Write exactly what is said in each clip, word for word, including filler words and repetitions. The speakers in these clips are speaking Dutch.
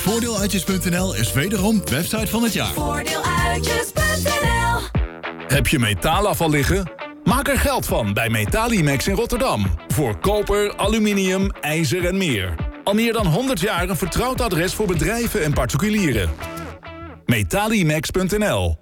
Voordeeluitjes punt n l is wederom website van het jaar. Voordeeluitjes punt n l. Heb je metaalafval liggen? Maak er geld van bij Metalimax in Rotterdam. Voor koper, aluminium, ijzer en meer. Al meer dan honderd jaar een vertrouwd adres voor bedrijven en particulieren. Metalimax punt n l.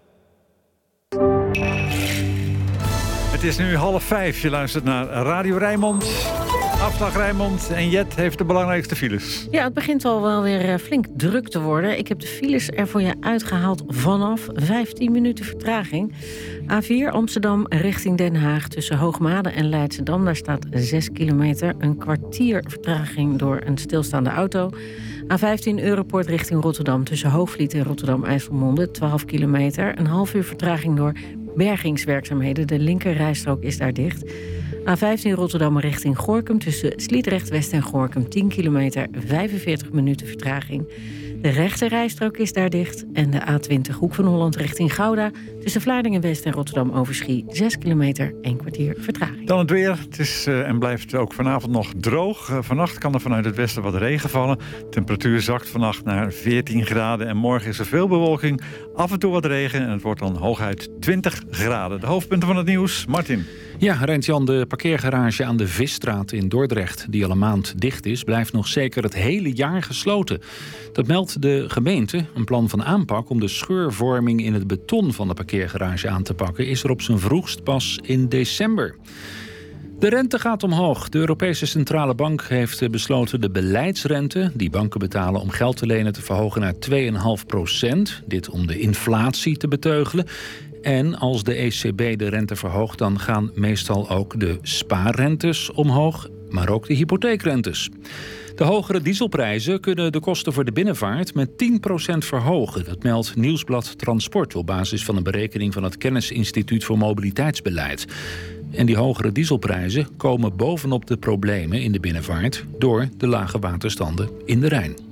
Het is nu half vijf. Je luistert naar Radio Rijnmond. Afslag Rijnmond. En Jet heeft de belangrijkste files. Ja, het begint al wel weer flink druk te worden. Ik heb de files er voor je uitgehaald vanaf vijftien minuten vertraging. A vier Amsterdam richting Den Haag tussen Hoogmade en Leidschendam. Daar staat zes kilometer. Een kwartier vertraging door een stilstaande auto. A vijftien Europoort richting Rotterdam tussen Hoogvliet en Rotterdam-IJsselmonde. twaalf kilometer. Een half uur vertraging door bergingswerkzaamheden. De linker rijstrook is daar dicht. A vijftien Rotterdam richting Gorinchem tussen Sliedrecht-West en Gorinchem. tien kilometer, vijfenveertig minuten vertraging. De rechter rijstrook is daar dicht. En de A twintig Hoek van Holland richting Gouda tussen Vlaardingen-West en Rotterdam-Overschie. zes kilometer, één kwartier vertraging. Dan het weer. Het is uh, en blijft ook vanavond nog droog. Uh, vannacht kan er vanuit het westen wat regen vallen. De temperatuur zakt vannacht naar veertien graden. En morgen is er veel bewolking. Af en toe wat regen. En het wordt dan hooguit twintig graden. De hoofdpunten van het nieuws. Martin. Ja, Rent-Jan, de parkeergarage aan de Visstraat in Dordrecht, die al een maand dicht is, blijft nog zeker het hele jaar gesloten. Dat meldt de gemeente. Een plan van aanpak om de scheurvorming in het beton van de parkeergarage aan te pakken is er op zijn vroegst pas in december. De rente gaat omhoog. De Europese Centrale Bank heeft besloten de beleidsrente die banken betalen om geld te lenen te verhogen naar twee komma vijf procent. Dit om de inflatie te beteugelen. En als de E C B de rente verhoogt, dan gaan meestal ook de spaarrentes omhoog, maar ook de hypotheekrentes. De hogere dieselprijzen kunnen de kosten voor de binnenvaart met tien procent verhogen. Dat meldt Nieuwsblad Transport op basis van een berekening van het Kennisinstituut voor Mobiliteitsbeleid. En die hogere dieselprijzen komen bovenop de problemen in de binnenvaart door de lage waterstanden in de Rijn.